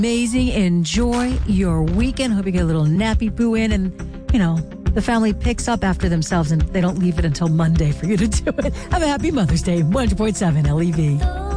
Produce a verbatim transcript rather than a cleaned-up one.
Amazing. Enjoy your weekend. Hope you get a little nappy poo in and, you know, the family picks up after themselves and they don't leave it until Monday for you to do it. Have a happy Mother's Day. one hundred point seven L E V.